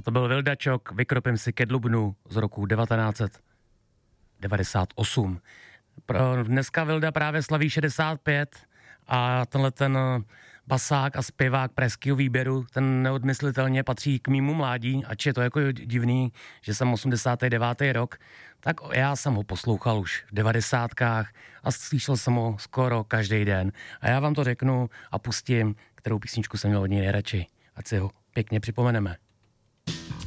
to byl Vildačok, Vykropím si ke Dlubnu z roku 1998. Dneska Vilda právě slaví 65 a tenhle ten basák a zpěvák pražského výběru, ten neodmyslitelně patří k mýmu mládí, ač je to jako divný, že jsem 89. rok, tak já jsem ho poslouchal už v 90kách a slyšel jsem ho skoro každý den. A já vám to řeknu a pustím, kterou písničku jsem měl od něj nejradši. Ať si ho pěkně připomeneme.